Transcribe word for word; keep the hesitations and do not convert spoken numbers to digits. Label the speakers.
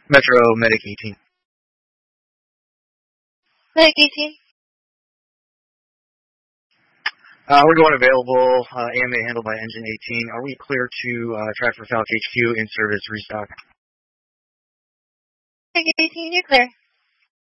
Speaker 1: Metro Medic eighteen.
Speaker 2: Medic eighteen.
Speaker 1: Uh, we're going available. Uh, A M A handled by Engine eighteen. Are we clear to uh, track for Falcon H Q in service restock?
Speaker 2: Medic eighteen, you're clear.